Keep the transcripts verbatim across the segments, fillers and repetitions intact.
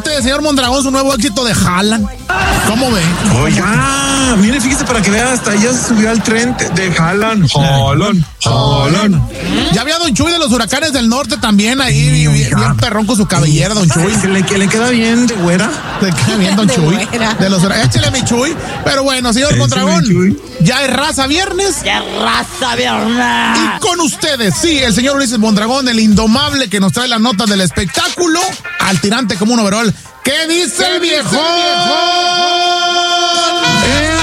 usted, señor Mondragón, su nuevo éxito de Haaland? ¿Cómo ve? Oiga, mire, fíjese para que vea, hasta ya se subió al tren de Haaland. Haaland, Haaland. Ya había Don Chuy de los Huracanes del Norte también ahí, sí, bien, bien perrón con su cabellera, Don Chuy. Que le, que le queda bien de güera. Le queda bien, Don de Chuy. Güera. De los Huracanes. Échale mi Chuy. Pero bueno, señor Mondragón, ya es raza viernes. Ya es raza viernes. Y con ustedes, sí, el señor Ulises Mondragón, el indomable que nos trae las notas del espectáculo, al tirante como un overall. ¿Qué dice el viejo? Eh,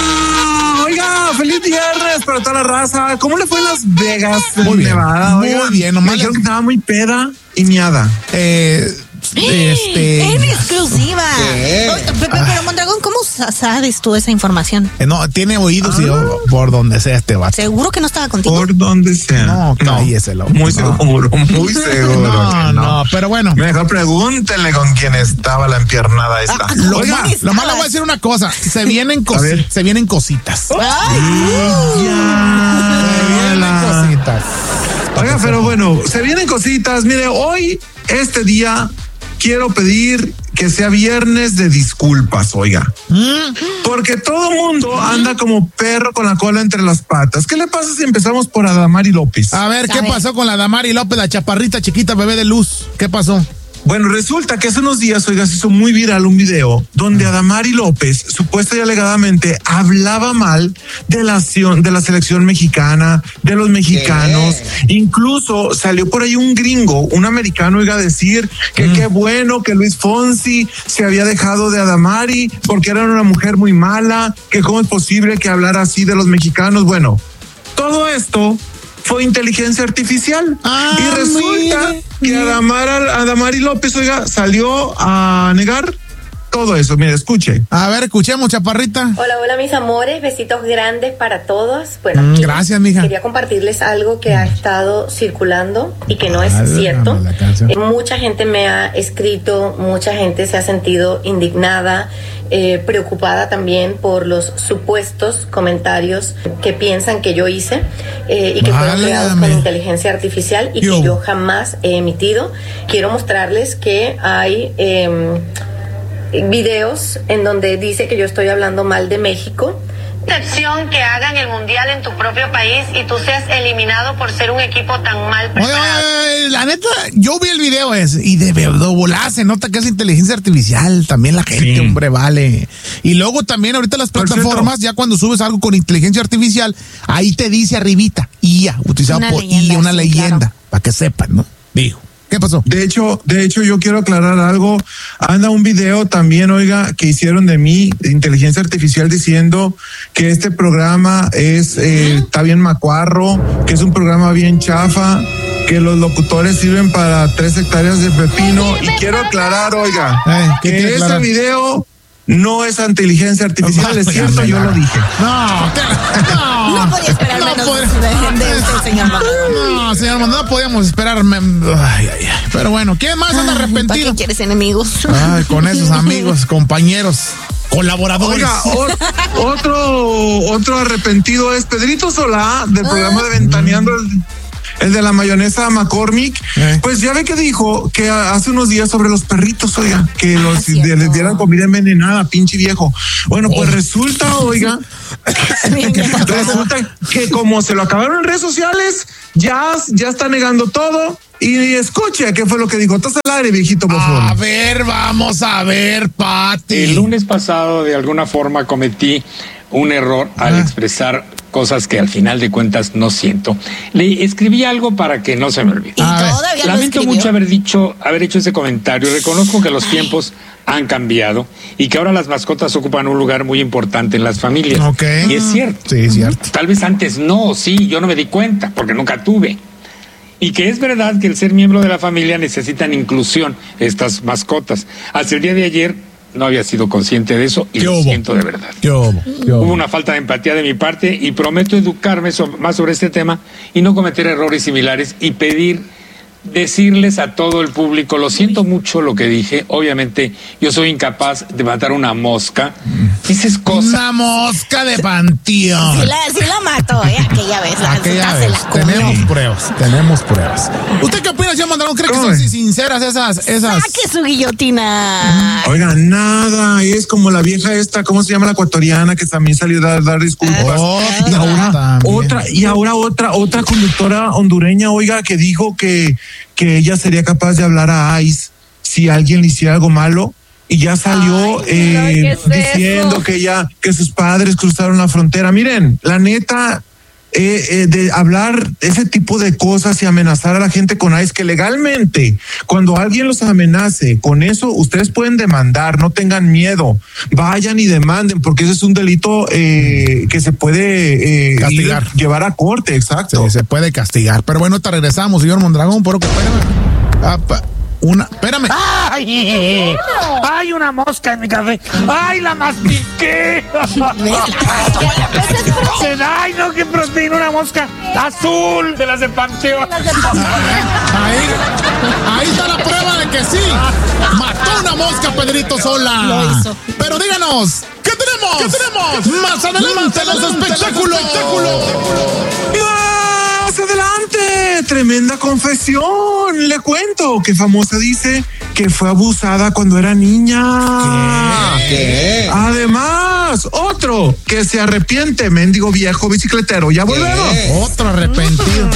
oiga, feliz viernes para toda la raza. ¿Cómo le fue en Las Vegas, muy bien, Nevada? Muy oiga, bien, nomás. Me dijeron que estaba muy peda y miada. Eh... Este... En exclusiva. Oye, pero, pero Mondragón, ¿cómo sabes tú esa información? Eh, no, tiene oídos ah. y yo, por donde sea este vato. ¿Seguro que no estaba contigo? Por donde sea. No, cálleselo. No, muy seguro, no. muy seguro. No, no, no, pero bueno. Mejor pregúntenle con quién estaba la empiernada esta. Ah, lo, Oiga, ma, lo malo voy a decir una cosa. Se vienen, cosi- se vienen cositas. Ay. Sí, ya. Se vienen cositas. Oiga, pero bueno, se vienen cositas. Mire, hoy, este día, quiero pedir que sea viernes de disculpas, oiga. ¿Mm? Porque todo mundo anda como perro con la cola entre las patas. ¿Qué le pasa si empezamos por Adamari López? A ver, ¿qué A pasó ver. con la Adamari López, la chaparrita chiquita bebé de luz? ¿Qué pasó? Bueno, resulta que hace unos días, oiga, se hizo muy viral un video donde Adamari López, supuesta y alegadamente, hablaba mal de la, de la selección mexicana, de los mexicanos. ¿Qué? Incluso salió por ahí un gringo, un americano, oiga, a decir que mm. qué bueno que Luis Fonsi se había dejado de Adamari porque era una mujer muy mala, que cómo es posible que hablara así de los mexicanos. Bueno, todo esto fue inteligencia artificial. Ah, y resulta mire, que Adamari, Adamari López, oiga, salió a negar todo eso. Mire, escuche. A ver, escuchemos, chaparrita. Hola, hola, mis amores. Besitos grandes para todos. Bueno, mm, gracias, mija. Quería compartirles algo que ha estado circulando y que no es Ay, cierto. Eh, mucha gente me ha escrito, mucha gente se ha sentido indignada, eh, preocupada también por los supuestos comentarios que piensan que yo hice eh, y que Válame. fueron creados con inteligencia artificial y yo. que yo jamás he emitido. Quiero mostrarles que hay Eh, videos en donde dice que yo estoy hablando mal de México. Excepción que hagan el mundial en tu propio país y tú seas eliminado por ser un equipo tan mal preparado. Oye, oye, la neta, yo vi el video ese y de volar se nota que es inteligencia artificial. También la gente, sí. hombre, vale. Y luego también ahorita las plataformas, ya cuando subes algo con inteligencia artificial, ahí te dice arribita, I A, utilizado una por leyenda, I A, una sí, leyenda, claro. para que sepan, ¿no? Digo. ¿Qué pasó? De hecho, de hecho, yo quiero aclarar algo. Anda un video también, oiga, que hicieron de mí, de inteligencia artificial, diciendo que este programa es, eh, está bien macuarro, que es un programa bien chafa, que los locutores sirven para tres hectáreas de pepino. Y quiero aclarar, oiga, eh, que ese aclarar? video no es inteligencia artificial, no, es cierto, yo lo dije. No, no, no podía esperar no menos pod- de, de usted, señor Maldonado. No, señor Maldonado, no podíamos esperar. Ay, ay, ay. Pero bueno, ¿quién más anda arrepentido? ¿Para qué quieres enemigos? Ay, con esos amigos, compañeros, colaboradores. Oiga, o, otro, otro arrepentido es Pedrito Solá, del programa de Ventaneando el... el de la mayonesa McCormick, eh. pues ya ve que dijo que hace unos días sobre los perritos, oiga, que los ah, de, les dieran comida envenenada, pinche viejo. Bueno, pues oh. resulta, oiga, resulta que como se lo acabaron en redes sociales, ya, ya está negando todo. Y escuche, ¿qué fue lo que dijo? Estás al aire, viejito, por favor. A ver, vamos a ver, Pati. El lunes pasado, de alguna forma, cometí un error al ah. expresar cosas que al final de cuentas no siento. Le escribí algo para que no se me olvide. ¿Y todavía Lamento lo mucho haber dicho, haber hecho ese comentario. Reconozco que los Ay. tiempos han cambiado y que ahora las mascotas ocupan un lugar muy importante en las familias. Okay. Y es cierto. Sí, es cierto. Tal vez antes no, sí, yo no me di cuenta porque nunca tuve. Y que es verdad que el ser miembro de la familia necesitan inclusión, estas mascotas. Hasta el día de ayer no había sido consciente de eso y lo hubo? siento de verdad. ¿Qué hubo? ¿Qué hubo? Hubo una falta de empatía de mi parte y prometo educarme so- más sobre este tema y no cometer errores similares y pedir decirles a todo el público, lo siento mucho lo que dije, obviamente yo soy incapaz de matar una mosca. Dices cosas. Una mosca de panteón. Sí la, sí la mató, ¿eh? Aquella vez. La, Aquella vez. La tenemos pruebas, tenemos pruebas. ¿Usted qué opina, señor Mondragón? ¿Cree que son sinceras esas? esas? Saque su guillotina. Oiga, nada, es como la vieja esta, ¿cómo se llama la ecuatoriana? Que también salió a dar, dar disculpas. Oh, y ahora también. otra, y ahora otra, otra conductora hondureña, oiga, que dijo que, que ella sería capaz de hablar a ICE si alguien le hiciera algo malo. Y ya salió Ay, eh, ¿qué es diciendo eso? que ya, que sus padres cruzaron la frontera. Miren, la neta, eh, eh, de hablar ese tipo de cosas y amenazar a la gente con ICE, que legalmente, cuando alguien los amenace con eso, ustedes pueden demandar, no tengan miedo, vayan y demanden, porque ese es un delito eh, que se puede eh, castigar, ir, llevar a corte, exacto. Sí, se puede castigar. Pero bueno, te regresamos, señor Mondragón, por que ah, una, espérame. ¡Ay! ¡Ay, una mosca en mi café! ¡Ay, la mastiqué! ¡Ay, no, qué proteína, una mosca azul de las de Panteón! Ahí, ahí está la prueba de que sí. Mató una mosca, Pedrito Sola. Lo hizo. Pero díganos, ¿qué tenemos? ¿Qué tenemos? Más adelante los espectáculos. Más adelante, tremenda confesión. Le cuento que famosa dice que fue abusada cuando era niña. ¿Qué? ¿Qué? Además, otro que se arrepiente, mendigo viejo bicicletero. Ya volvemos. Otro arrepentido.